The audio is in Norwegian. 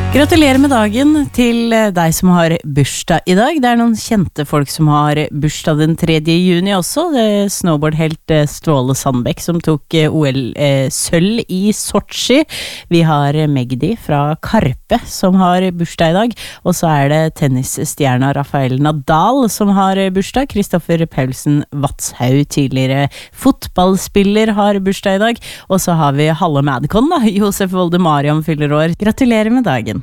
Gratulerer med dagen til deg som har bursdag i dag. Det noen kjente folk som har bursdag den 3. juni også. Det snowboardhelt Ståle Sandbekk som tok OL-sølv i Sochi. Vi har Magdi fra Karpe som har bursdag i dag. Og så det tennisstjerna Rafael Nadal som har bursdag. Kristoffer Paulsen Vatshaug, tidligere fotballspiller, har bursdag i dag. Og så har vi Halle Madcon da. Josef Volde Mariam fyller år. Gratulerer med dagen.